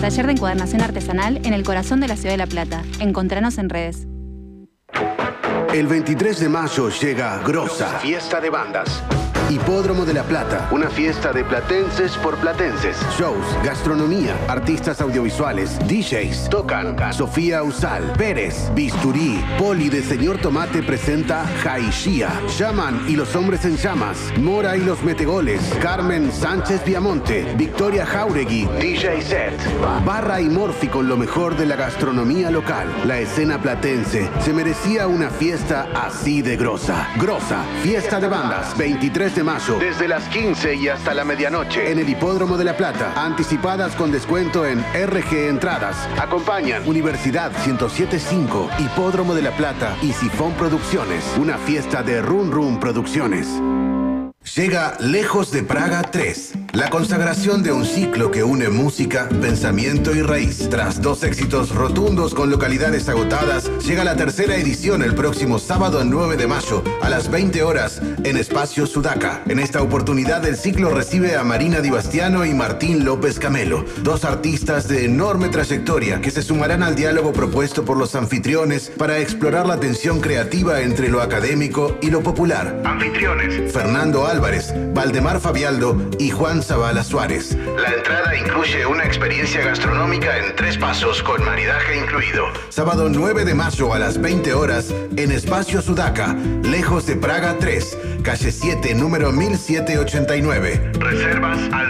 taller de encuadernación artesanal en el corazón de la ciudad de La Plata. Encontranos en redes. El 23 de mayo llega Grossa, fiesta de bandas. Hipódromo de La Plata, una fiesta de platenses por platenses. Shows, gastronomía, artistas audiovisuales, DJs, tocan Sofía Usal, Pérez, Bisturí, Poli de Señor Tomate presenta Jaishía, Shaman y los Hombres en Llamas, Mora y los Metegoles, Carmen Sánchez Viamonte, Victoria Jauregui, DJ Set, Barra y Morphy con lo mejor de la gastronomía local. La escena platense se merecía una fiesta así de grosa. Grossa, fiesta de bandas, 23 de mayo, desde las 15 y hasta la medianoche, en el Hipódromo de La Plata. Anticipadas con descuento en RG Entradas. Acompañan Universidad 107.5, Hipódromo de La Plata y Sifón Producciones. Una fiesta de Rum Rum Producciones. Llega Lejos de Praga 3, la consagración de un ciclo que une música, pensamiento y raíz. Tras 2 éxitos rotundos con localidades agotadas, llega la tercera edición el próximo sábado 9 de mayo a las 20 horas en Espacio Sudaca. En esta oportunidad el ciclo recibe a Marina Di Bastiano y Martín López Camelo, 2 artistas de enorme trayectoria que se sumarán al diálogo propuesto por los anfitriones para explorar la tensión creativa entre lo académico y lo popular. Anfitriones: Fernando Álvarez, Valdemar Fabialdo y Juan Zavala Suárez. La entrada incluye una experiencia gastronómica en 3 pasos con maridaje incluido. Sábado 9 de mayo a las 20 horas en Espacio Sudaca, Lejos de Praga 3, calle 7, número 1789. Reservas al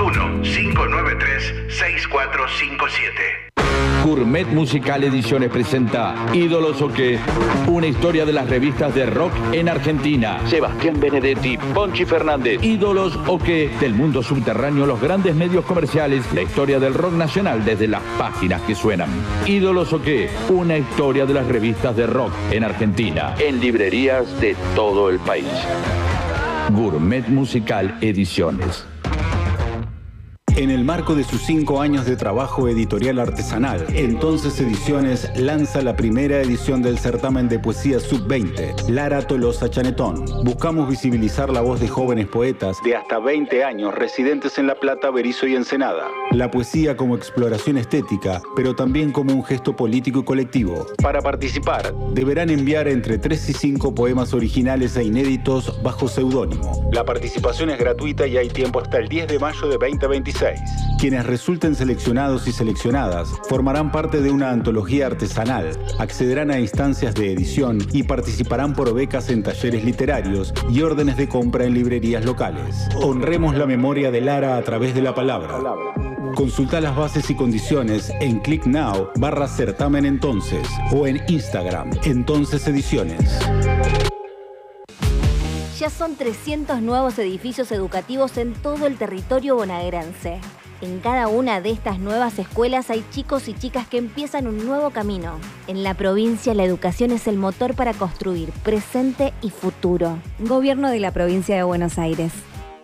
221-593-6457. Gourmet Musical Ediciones presenta Ídolos o qué, una historia de las revistas de rock en Argentina. Sebastián Benedetti, Ponchi Fernández. Ídolos o qué, del mundo subterráneo, los grandes medios comerciales, la historia del rock nacional desde las páginas que suenan. Ídolos o qué, una historia de las revistas de rock en Argentina, en librerías de todo el país. Gourmet Musical Ediciones. En el marco de sus 5 años de trabajo editorial artesanal, Entonces Ediciones lanza la primera edición del certamen de poesía Sub-20, Lara Tolosa Chanetón. Buscamos visibilizar la voz de jóvenes poetas de hasta 20 años residentes en La Plata, Berisso y Ensenada. La poesía como exploración estética, pero también como un gesto político y colectivo. Para participar, deberán enviar entre 3 y 5 poemas originales e inéditos bajo seudónimo. La participación es gratuita y hay tiempo hasta el 10 de mayo de 2026. Quienes resulten seleccionados y seleccionadas formarán parte de una antología artesanal, accederán a instancias de edición y participarán por becas en talleres literarios y órdenes de compra en librerías locales. Honremos la memoria de Lara a través de la palabra. Consulta las bases y condiciones en Click Now /certamen entonces o en Instagram Entonces Ediciones. Ya son 300 nuevos edificios educativos en todo el territorio bonaerense. En cada una de estas nuevas escuelas hay chicos y chicas que empiezan un nuevo camino. En la provincia, la educación es el motor para construir presente y futuro. Gobierno de la Provincia de Buenos Aires.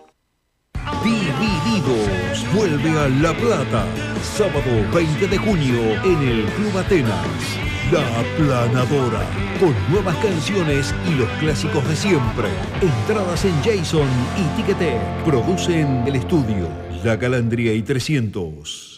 Divididos vuelve a La Plata. Sábado 20 de junio en el Club Atenas. La Aplanadora, con nuevas canciones y los clásicos de siempre. Entradas en Jason y Ticketek. Producen el estudio La Calandria y 300.